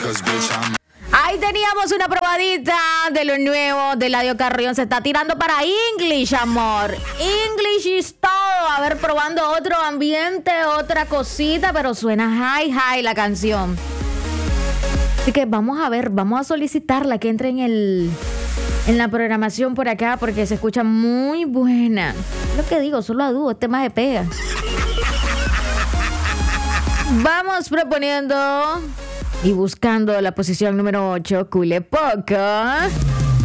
Ahí teníamos una probadita de lo nuevo de Eladio Carrión. Se está tirando para English, amor. English is todo. A ver, probando otro ambiente, otra cosita, pero suena high la canción. Así que vamos a ver, vamos a solicitarla que entre en la programación por acá porque se escucha muy buena. Lo que digo, solo a dúo, este más de pega. Vamos proponiendo y buscando la posición número 8, Cule Poco.